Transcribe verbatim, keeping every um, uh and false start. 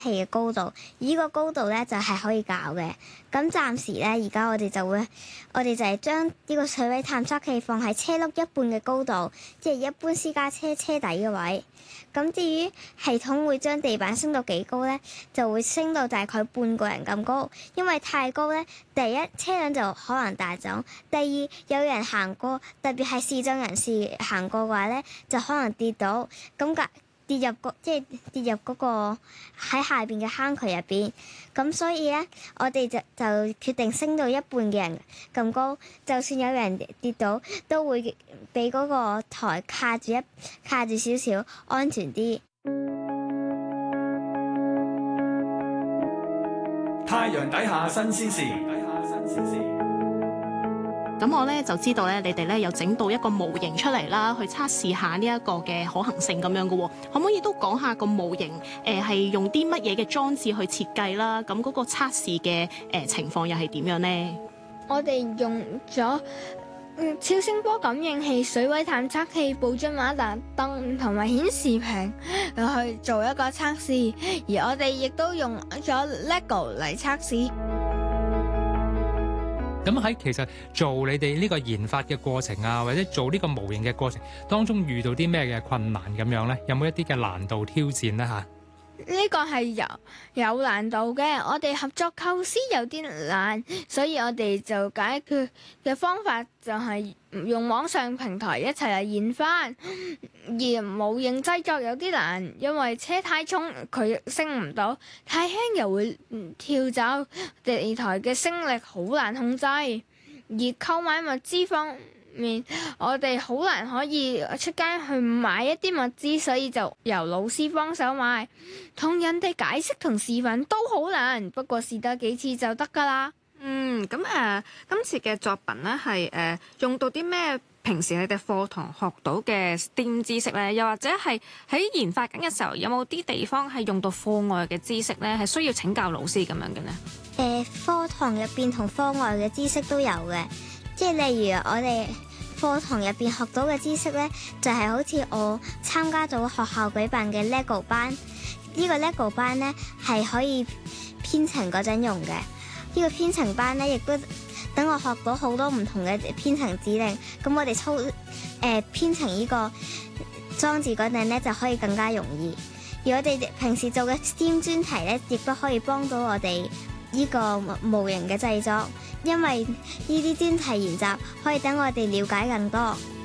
器嘅高度，依個高度咧就係可以校嘅。咁暫時咧，而家我哋就會，我哋就係將呢個水位探測器放喺車轆一半嘅高度，即係一般私家車車底嘅位。咁至於系統會將地板升到幾高咧，就會升到大概半個人咁高。因為太高咧，第一車輛就可能大走，第二有人行過，特別係視障人士行過嘅話咧，就可能跌倒。咁隔跌入個即係跌入嗰個喺下邊嘅坑渠入邊，咁所以咧，我哋就就決定升到一半嘅人咁高，就算有人跌倒，都會俾嗰個台卡住一卡住少少，安全啲。 太陽底下新鮮事，底下新鮮事。 咁我咧就知道咧，你哋咧有整到一個模型出嚟啦，去測試下呢一個嘅可行性咁樣嘅喎。可唔可以都講下個模型誒係、呃、用啲乜嘢嘅裝置去設計啦？咁嗰個測試嘅誒、呃、情況又係點樣呢？ 我哋用咗超聲波感應器、水位探測器、報津馬達燈同埋顯示屏去做一個測試，而我哋亦都用咗 LEGO 嚟測試。 咁喺其實做你哋呢個研發嘅過程啊，或者做呢個模型嘅過程當中遇到啲咩嘅困難咁樣呢？有冇一啲嘅難度挑戰呢？嚇？ 呢個係有有難度嘅，我哋合作構思有啲難，所以我哋就解決嘅方法就係用網上平台一齊嚟研發。而模型製作有啲難，因為車太重佢升唔到，太輕又會跳走，地台嘅升力好難控制。而購買物資方面，我哋好難可以出街去買一啲物資，所以就由老師幫手買，同人哋解釋同示範都好難，不過試多幾次就得㗎啦。 嗯，咁誒、呃，今次嘅作品咧係誒用到啲咩？平時你哋課堂學到嘅 S T E M 知識咧，又或者係喺研發緊嘅時候，有冇啲地方係用到課外嘅知識咧，係需要請教老師咁樣嘅呢？ 誒、呃，課堂入邊同課外嘅知識都有嘅，即係例如我哋課堂入邊學到嘅知識咧，就係、是、好似我參加咗學校舉辦嘅 LEGO 班，呢、這個 LEGO 班咧係可以編程嗰陣用嘅，呢、這個編程班咧亦都等我學到好多唔同嘅編程指令，咁我哋操誒、呃、編程呢個裝置嗰陣咧就可以更加容易。而我哋平時做嘅 S T E M 專題咧，亦都可以幫到我哋呢個模型嘅製作，因為呢啲專題研習可以等我哋了解更多。